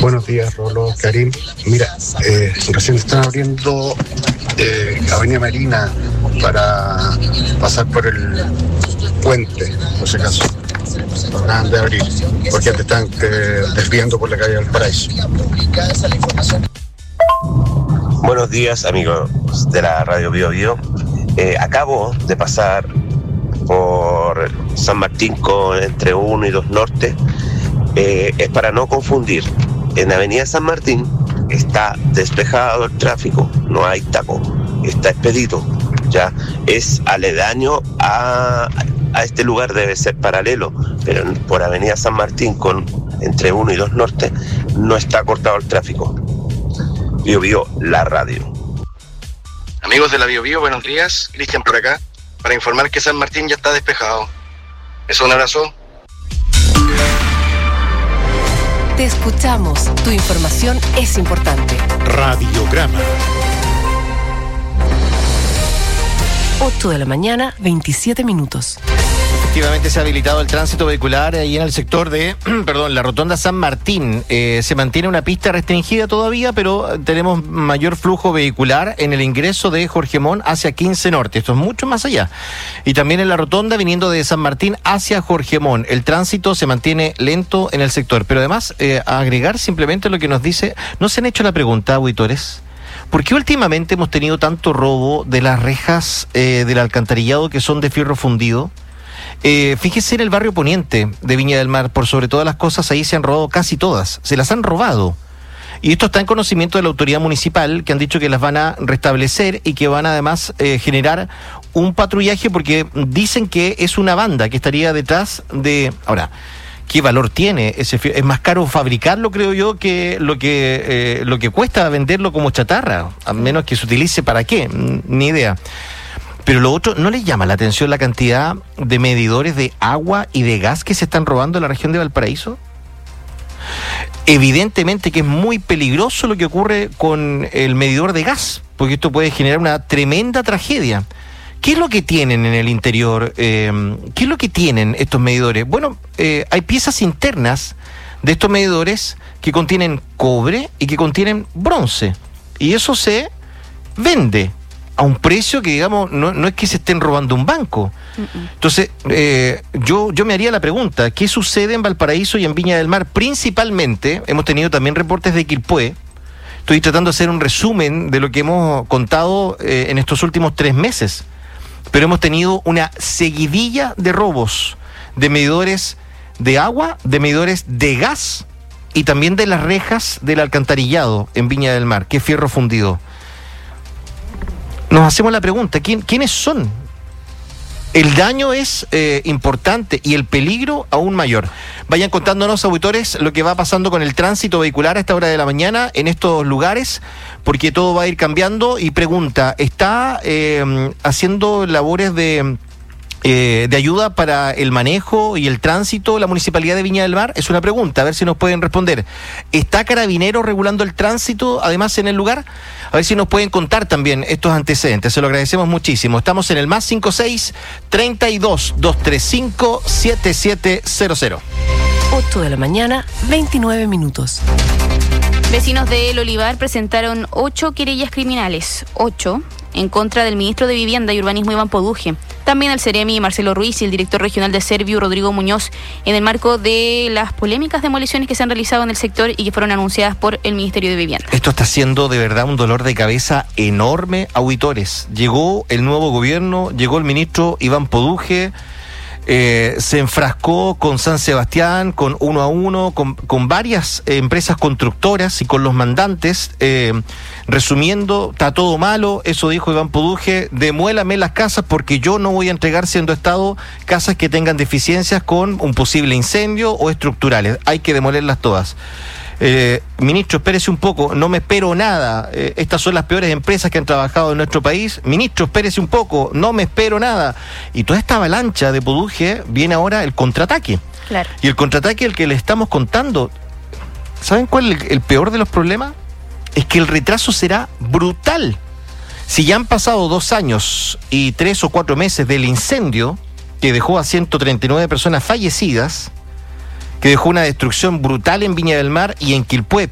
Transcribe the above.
Buenos días, Rolo, Karim. Mira, recién están abriendo Avenida Marina para pasar por el puente, por si acaso. Lo acaban de abrir, porque te están desviando por la calle Valparaíso. Buenos días, amigos de la Radio Bio Bio. Acabo de pasar por San Martín entre 1 y 2 Norte. Es para no confundir. En Avenida San Martín está despejado el tráfico, no hay taco, está expedito, ya es aledaño a este lugar, debe ser paralelo, pero por Avenida San Martín entre 1 y 2 Norte no está cortado el tráfico. Bio Bio, la radio. Amigos de la Bio Bio, buenos días, Cristian por acá, para informar que San Martín ya está despejado. Un abrazo. Te escuchamos. Tu información es importante. Radiograma. 8 de la mañana, 27 minutos. Efectivamente se ha habilitado el tránsito vehicular ahí en el sector de, la rotonda San Martín. Se mantiene una pista restringida todavía, pero tenemos mayor flujo vehicular en el ingreso de Jorge Montt hacia 15 Norte. Esto es mucho más allá. Y también en la rotonda viniendo de San Martín hacia Jorge Montt. El tránsito se mantiene lento en el sector. Pero además, a agregar simplemente lo que nos dice, ¿no se han hecho la pregunta, auditores? ¿Por qué últimamente hemos tenido tanto robo de las rejas del alcantarillado que son de fierro fundido? Fíjese en el barrio poniente de Viña del Mar, por sobre todas las cosas, ahí se han robado casi todas, se las han robado. Y esto está en conocimiento de la autoridad municipal, que han dicho que las van a restablecer y que van a además generar un patrullaje, porque dicen que es una banda que estaría detrás de... Ahora, ¿qué valor tiene ese fierro? Es más caro fabricarlo, creo yo, que lo que cuesta venderlo como chatarra, a menos que se utilice para qué, ni idea. Pero lo otro, ¿no les llama la atención la cantidad de medidores de agua y de gas que se están robando en la región de Valparaíso? Evidentemente que es muy peligroso lo que ocurre con el medidor de gas, porque esto puede generar una tremenda tragedia. ¿Qué es lo que tienen en el interior? ¿Qué es lo que tienen estos medidores? Bueno, hay piezas internas de estos medidores que contienen cobre y que contienen bronce. Y eso se vende a un precio que, digamos, no es que se estén robando un banco. Entonces, yo me haría la pregunta, ¿qué sucede en Valparaíso y en Viña del Mar? Principalmente, hemos tenido también reportes de Quilpué. Estoy tratando de hacer un resumen de lo que hemos contado en estos últimos 3 meses. Pero hemos tenido una seguidilla de robos de medidores de agua, de medidores de gas y también de las rejas del alcantarillado en Viña del Mar, que es fierro fundido. Nos hacemos la pregunta, ¿quiénes son? El daño es importante y el peligro aún mayor. Vayan contándonos, auditores, lo que va pasando con el tránsito vehicular a esta hora de la mañana en estos lugares, porque todo va a ir cambiando. Y pregunta, ¿está haciendo labores de ayuda para el manejo y el tránsito la Municipalidad de Viña del Mar? Es una pregunta, a ver si nos pueden responder. ¿Está Carabineros regulando el tránsito además en el lugar? A ver si nos pueden contar también estos antecedentes, se lo agradecemos muchísimo. Estamos en el más 56-32-235-7700. 8 de la mañana, 29 minutos. Vecinos de El Olivar presentaron 8 querellas criminales, 8 en contra del ministro de Vivienda y Urbanismo Iván Poduje, también al Ceremi Marcelo Ruiz y el director regional de Serviu Rodrigo Muñoz, en el marco de las polémicas demoliciones que se han realizado en el sector y que fueron anunciadas por el Ministerio de Vivienda. Esto está siendo de verdad un dolor de cabeza enorme, auditores. Llegó el nuevo gobierno, llegó el ministro Iván Poduje, se enfrascó con San Sebastián, con 1 a 1, con varias empresas constructoras y con los mandantes. Resumiendo, está todo malo, eso dijo Iván Poduje: demuélame las casas porque yo no voy a entregar, siendo Estado, casas que tengan deficiencias con un posible incendio o estructurales, hay que demolerlas todas. Ministro, espérese un poco, no me espero nada, estas son las peores empresas que han trabajado en nuestro país. Ministro, espérese un poco, no me espero nada. Y toda esta avalancha de Poduje, viene ahora el contraataque. Claro. Y el contraataque, el que le estamos contando, ¿saben cuál es el peor de los problemas? Es que el retraso será brutal. Si ya han pasado 2 años y 3 o 4 meses del incendio que dejó a 139 personas fallecidas, que dejó una destrucción brutal en Viña del Mar y en Quilpué,